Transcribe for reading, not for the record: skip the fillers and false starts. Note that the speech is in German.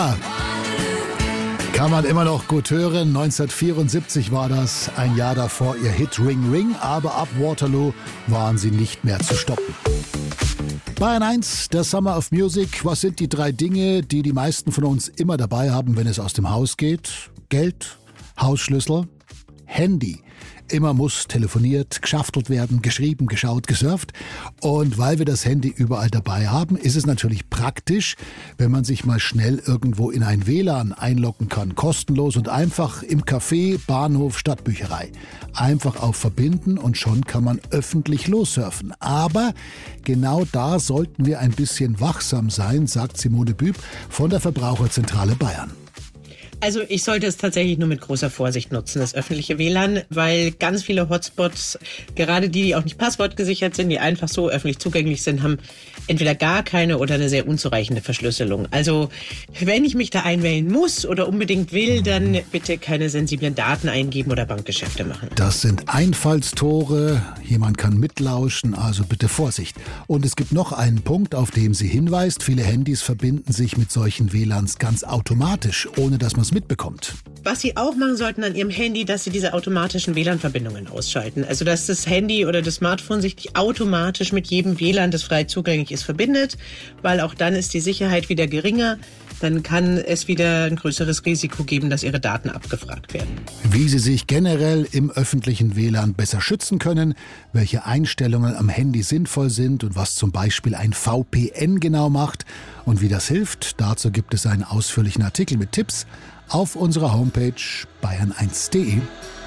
Kann man immer noch gut hören. 1974 war das, ein Jahr davor ihr Hit Ring Ring, aber ab Waterloo waren sie nicht mehr zu stoppen. Bayern 1, der Summer of Music. Was sind die 3 Dinge, die die meisten von uns immer dabei haben, wenn es aus dem Haus geht? Geld, Hausschlüssel, Handy. Immer muss telefoniert, geschaftelt werden, geschrieben, geschaut, gesurft. Und weil wir das Handy überall dabei haben, ist es natürlich praktisch, wenn man sich mal schnell irgendwo in ein WLAN einloggen kann. Kostenlos und einfach im Café, Bahnhof, Stadtbücherei. Einfach auf Verbinden und schon kann man öffentlich lossurfen. Aber genau da sollten wir ein bisschen wachsam sein, sagt Simone Büb von der Verbraucherzentrale Bayern. Also ich sollte es tatsächlich nur mit großer Vorsicht nutzen, das öffentliche WLAN, weil ganz viele Hotspots, gerade die auch nicht passwortgesichert sind, die einfach so öffentlich zugänglich sind, haben entweder gar keine oder eine sehr unzureichende Verschlüsselung. Also wenn ich mich da einwählen muss oder unbedingt will, dann bitte keine sensiblen Daten eingeben oder Bankgeschäfte machen. Das sind Einfallstore, jemand kann mitlauschen, also bitte Vorsicht. Und es gibt noch einen Punkt, auf den sie hinweist. Viele Handys verbinden sich mit solchen WLANs ganz automatisch, ohne dass man es mitbekommt. Was Sie auch machen sollten an Ihrem Handy, dass Sie diese automatischen WLAN-Verbindungen ausschalten. Also dass das Handy oder das Smartphone sich nicht automatisch mit jedem WLAN, das frei zugänglich ist, verbindet, weil auch dann ist die Sicherheit wieder geringer. Dann kann es wieder ein größeres Risiko geben, dass Ihre Daten abgefragt werden. Wie Sie sich generell im öffentlichen WLAN besser schützen können, welche Einstellungen am Handy sinnvoll sind und was zum Beispiel ein VPN genau macht und wie das hilft, dazu gibt es einen ausführlichen Artikel mit Tipps auf unserer Homepage bayern1.de.